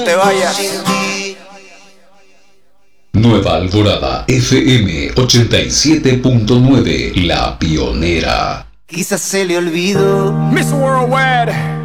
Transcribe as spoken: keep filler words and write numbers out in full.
Te vayas. Nueva Alborada F M ochenta y siete punto nueve, la pionera. Quizás se le olvidó Miss Worldwide